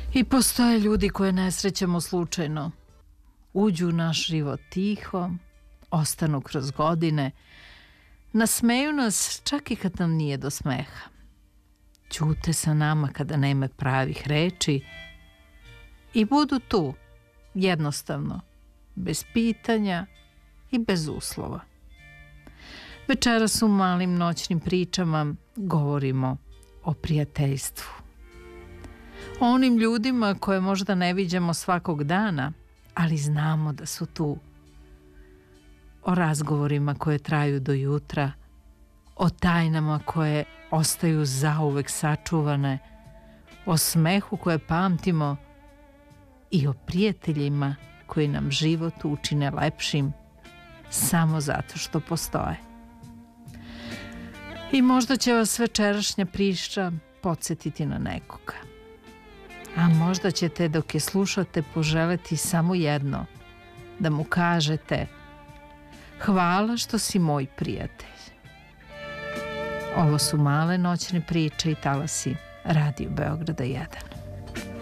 I postoje ljudi koje ne srećemo slučajno. Uđu u naš život tiho, ostanu kroz godine, nasmeju nas čak i kad nam nije do smeha. Ćute sa nama kada nema pravih reči i budu tu, jednostavno, bez pitanja i bez uslova. Večeras u malim noćnim pričama govorimo o prijateljstvu. O onim ljudima koje možda ne viđamo svakog dana, ali znamo da su tu. O razgovorima koje traju do jutra, o tajnama koje ostaju zauvek sačuvane, o smehu koje pamtimo i o prijateljima koji nam život učine lepšim samo zato što postoje. I možda će vas večerašnja priča podsjetiti na nekoga. A možda ćete dok je slušate poželeti samo jedno, da mu kažete: hvala što si moj prijatelj. Ovo su male noćne priče i talasi Radio Beograda 1.